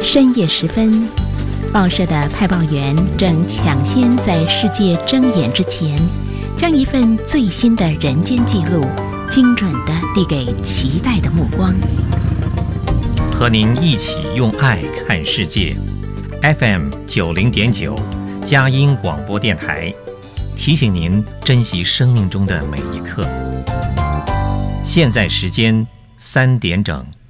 深夜时分，报社的派报员正抢先在世界睁眼之前，将一份最新的人间记录精准地递给期待的目光。 和您一起用爱看世界。FM 90.9佳音广播电台提醒您珍惜生命中的每一刻。现在时间3点整。